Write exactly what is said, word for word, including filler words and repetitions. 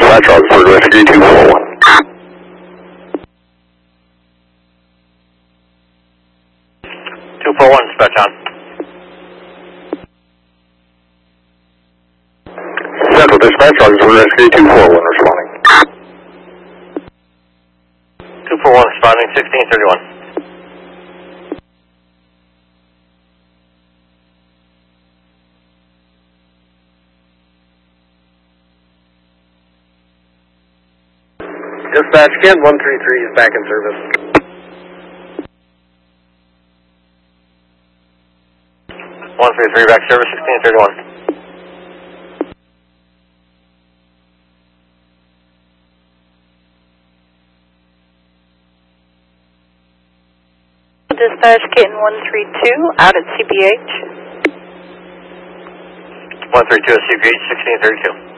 dispatch, Oxford Whiskey two four one. two four one, dispatch on. Central dispatch, Oxford Whiskey two four one responding. two four one responding, sixteen thirty-one. Dispatch, Kent one three three is back in service. one three three, back service, sixteen thirty-one. Dispatch, Kitten one three two, out at C P H. one three two at C P H, sixteen thirty-two.